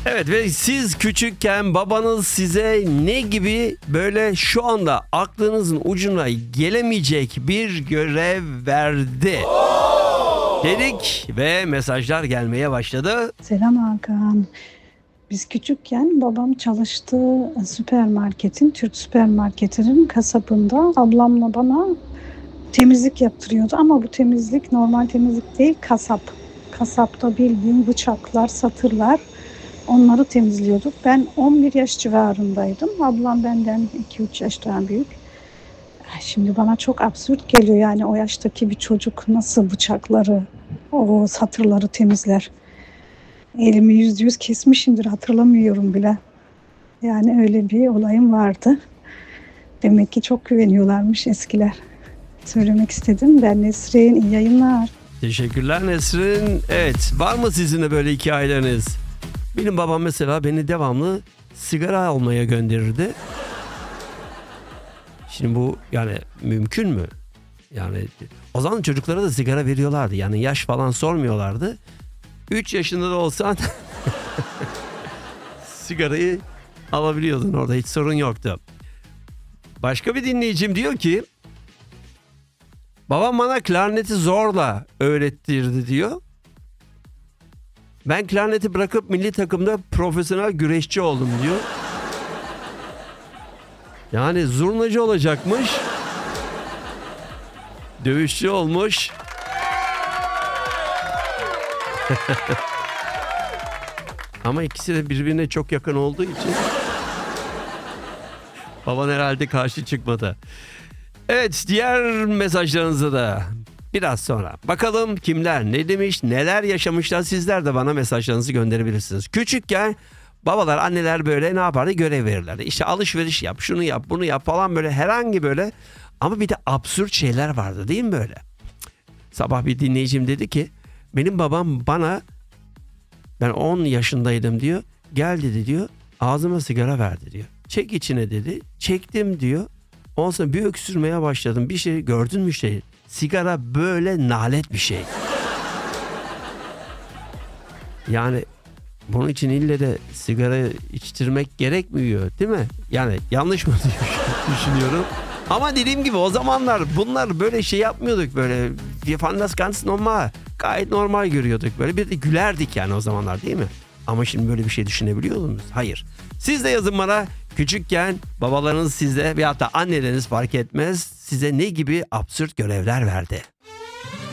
Evet ve siz küçükken babanız size ne gibi böyle şu anda aklınızın ucuna gelemeyecek bir görev verdi dedik ve mesajlar gelmeye başladı. Selam Hakan. Biz küçükken babam çalıştığı süpermarketin, Türk süpermarketinin kasabında ablamla bana temizlik yaptırıyordu. Ama bu temizlik normal temizlik değil, kasap. Kasapta bildiğin bıçaklar, satırlar, onları temizliyorduk. Ben 11 yaş civarındaydım. Ablam benden 2-3 yaş daha büyük. Şimdi bana çok absürt geliyor, yani o yaştaki bir çocuk nasıl bıçakları, o satırları temizler. Elimi %100 kesmişimdir, hatırlamıyorum bile. Yani öyle bir olayım vardı. Demek ki çok güveniyorlarmış eskiler. Söylemek istedim. Ben Nesrin, iyi yayınlar. Teşekkürler Nesrin. Evet, var mı sizin de böyle hikayeleriniz? Benim babam mesela beni devamlı sigara almaya gönderirdi. Şimdi bu yani mümkün mü? Yani o zaman çocuklara da sigara veriyorlardı. Yani yaş falan sormuyorlardı. 3 yaşında da olsan sigarayı alabiliyordun, orada hiç sorun yoktu. Başka bir dinleyicim diyor ki babam bana klarneti zorla öğrettirdi diyor. Ben klarneti bırakıp milli takımda profesyonel güreşçi oldum diyor. Yani zurnacı olacakmış. Dövüşçü olmuş. Ama ikisi de birbirine çok yakın olduğu için baban herhalde karşı çıkmadı. Evet, diğer mesajlarınızı da biraz sonra bakalım kimler ne demiş, neler yaşamışlar. Sizler de bana mesajlarınızı gönderebilirsiniz. Küçükken babalar, anneler böyle ne yapardı? Görev verirlerdi. İşte alışveriş yap, şunu yap, bunu yap falan, böyle herhangi böyle. Ama bir de absürt şeyler vardı değil mi böyle? Sabah bir dinleyicim dedi ki benim babam bana, ben 10 yaşındaydım diyor, gel dedi diyor, ağzıma sigara verdi diyor. Çek içine dedi. Çektim diyor. Ondan sonra bir öksürmeye başladım. Bir şey gördün mü şey? Sigara böyle nalet bir şey. Yani bunun için ille de sigara içtirmek gerekmiyor değil mi? Yani yanlış mı düşünüyorum? Ama dediğim gibi o zamanlar bunlar böyle şey yapmıyorduk böyle. Wir fanden das ganz normal. Gayet normal görüyorduk böyle. Bir de gülerdik yani o zamanlar değil mi? Ama şimdi böyle bir şey düşünebiliyor musunuz? Hayır. Siz de yazın bana, küçükken babalarınız size veyahut da anneleriniz fark etmez size ne gibi absürt görevler verdi?